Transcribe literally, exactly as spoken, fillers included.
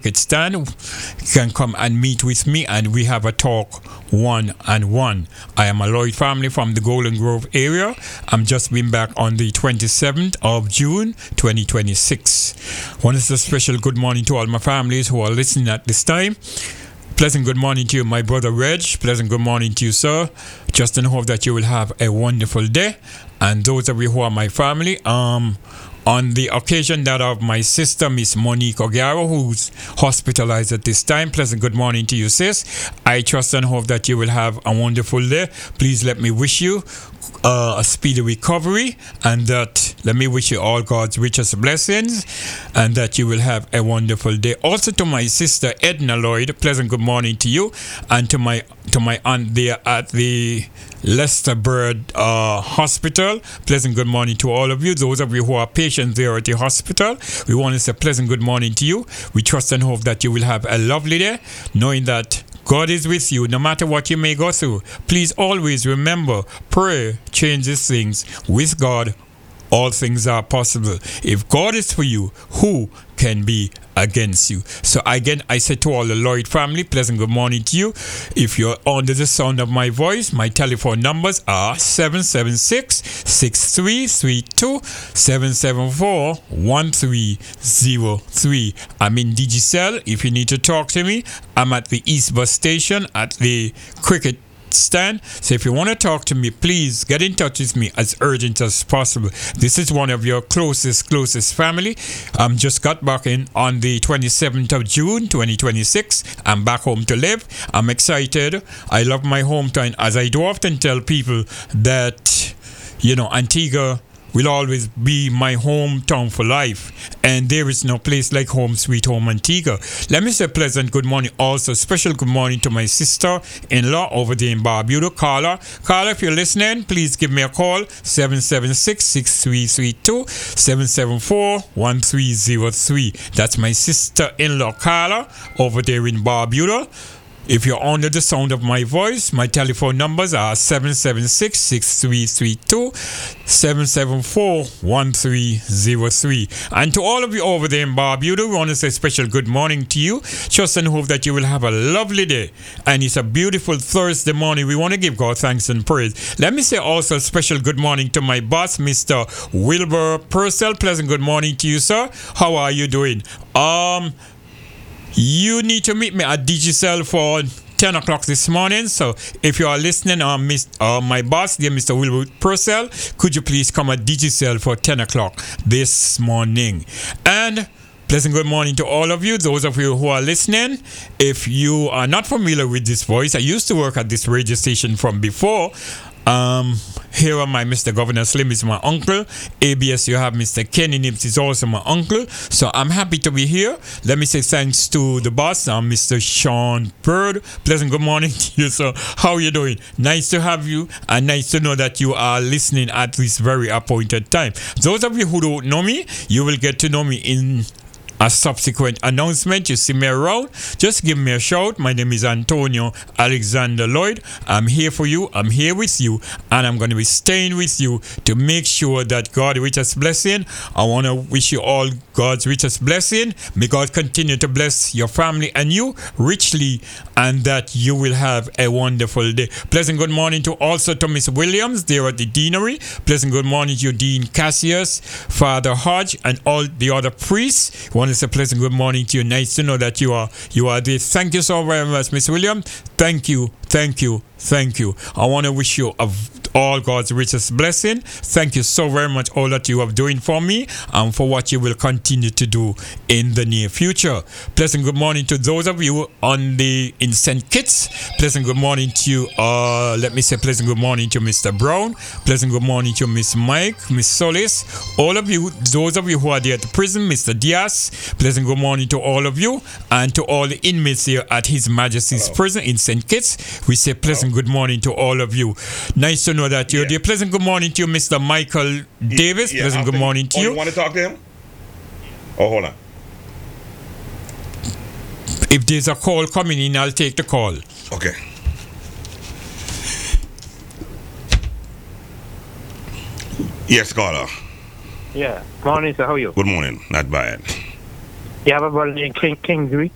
cricket stand, you can come and meet with me and we have a talk one and one. I am a Lloyd family from the Golden Grove area. I'm just been back on the twenty-seventh of June twenty twenty-six. One is a special good morning to all my families who are listening at this time. Pleasant good morning to you, my brother Reg. Pleasant good morning to you, sir. Just in hope that you will have a wonderful day. And those of you who are my family, um, on the occasion that of my sister, Miss Monique Ogaro, who's hospitalized at this time, pleasant good morning to you, sis. I trust and hope that you will have a wonderful day. Please let me wish you uh, a speedy recovery, and that let me wish you all God's richest blessings, and that you will have a wonderful day. Also to my sister Edna Lloyd, pleasant good morning to you, and to my to my aunt there at the Lester Bird uh, Hospital. Pleasant good morning to all of you. Those of you who are patients there at the hospital, we want to say pleasant good morning to you. We trust and hope that you will have a lovely day, knowing that God is with you no matter what you may go through. Please always remember, prayer changes things. With God, all things are possible. If God is for you, who can be against you? So again, I say to all the Lloyd family, pleasant good morning to you. If you're under the sound of my voice, my telephone numbers are seven seven six, six three three two, seven seven four, one three zero three. I'm in Digicel. If you need to talk to me, I'm at the East Bus Station at the cricket stand. So if you want to talk to me, please get in touch with me as urgent as possible. This is one of your closest closest family. I'm just got back in on the twenty-seventh of June twenty twenty-six. I'm back home to live. I'm excited. I love my hometown, as I do often tell people that, you know, Antigua will always be my hometown for life, and there is no place like home sweet home Antigua. Let me say pleasant good morning also, special good morning to my sister-in-law over there in Barbuda, Carla. Carla, if you're listening, please give me a call, seven seven six, six three three two, seven seven four, one three zero three. That's my sister-in-law Carla over there in Barbuda. If you're under the sound of my voice, my telephone numbers are seven seven six, six three three two, seven seven four, one three zero three. And to all of you over there in Barbuda, we want to say special good morning to you. Trust and hope that you will have a lovely day. And it's a beautiful Thursday morning. We want to give God thanks and praise. Let me say also a special good morning to my boss, Mister Wilbur Purcell. Pleasant good morning to you, sir. How are you doing? Um... You need to meet me at Digicel for ten o'clock this morning. So if you are listening, uh, Miss, uh, my boss, dear Mister Wilwood Purcell, could you please come at Digicel for ten o'clock this morning? And pleasant good morning to all of you, those of you who are listening. If you are not familiar with this voice, I used to work at this radio station from before. Um, here are my Mister Governor Slim is my uncle. A B S, you have Mister Kenny Nips is also my uncle. So I'm happy to be here. Let me say thanks to the boss, um, Mister Sean Bird. Pleasant good morning to you, sir. How are you doing? Nice to have you, and nice to know that you are listening at this very appointed time. Those of you who don't know me, you will get to know me in a subsequent announcement. You see me around, just give me a shout. My name is Antonio Alexander Lloyd. I'm here for you. I'm here with you, and I'm going to be staying with you to make sure that God's richest blessing. I want to wish you all God's richest blessing. May God continue to bless your family and you richly, and that you will have a wonderful day. Pleasant good morning to also to Miss Williams there at the deanery. Pleasant good morning to you, Dean Cassius, Father Hodge, and all the other priests. I want to say pleasant good morning to you. Nice to know that you are you are there. Thank you so very much, Miss Williams. Thank you, thank you, thank you. I want to wish you a all God's richest blessing. Thank you so very much all that you are doing for me and for what you will continue to do in the near future. Pleasant good morning to those of you on the in Saint Kitts. Pleasant good morning to you. Uh, let me say pleasant good morning to Mister Brown. Pleasant good morning to Miss Mike, Miss Solis. All of you, those of you who are there at the prison, Mister Diaz. Pleasant good morning to all of you and to all the inmates here at His Majesty's Hello. Prison in Saint Kitts. We say pleasant Hello. Good morning to all of you. Nice to know that you're yeah. there. Pleasant good morning to you, Mister Michael Davis. Yeah, pleasant good morning to oh, you. You want to talk to him? Oh, hold on. If there's a call coming in, I'll take the call. Okay. Yes, caller. Yeah. Morning, sir. How are you? Good morning. Not bad. You have a brother named King Kingsley?